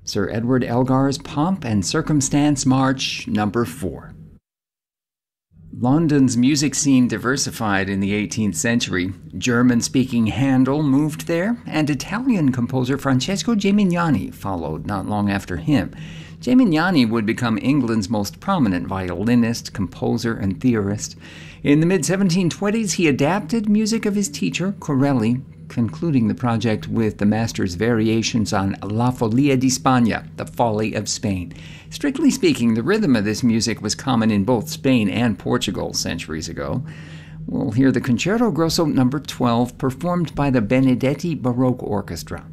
Sir Edward Elgar's Pomp and Circumstance March No. 4. London's music scene diversified in the 18th century. German-speaking Handel moved there, and Italian composer Francesco Gimignani followed not long after him. Gimignani would become England's most prominent violinist, composer, and theorist. In the mid-1720s, he adapted music of his teacher, Corelli, concluding the project with the master's variations on La Follia di Spagna, The Folly of Spain. Strictly speaking, the rhythm of this music was common in both Spain and Portugal centuries ago. We'll hear the Concerto Grosso No. 12 performed by the Benedetti Baroque Orchestra.